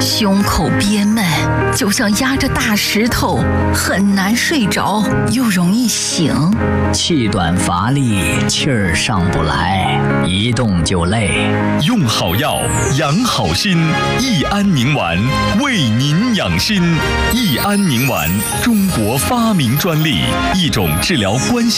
胸口憋闷，就像压着大石头，很难睡着，又容易醒。 气短乏力，气儿上不来，一动就累。 用好药，养好心，益安宁丸为您养心。益安宁丸，中国发明专利，一种治疗冠心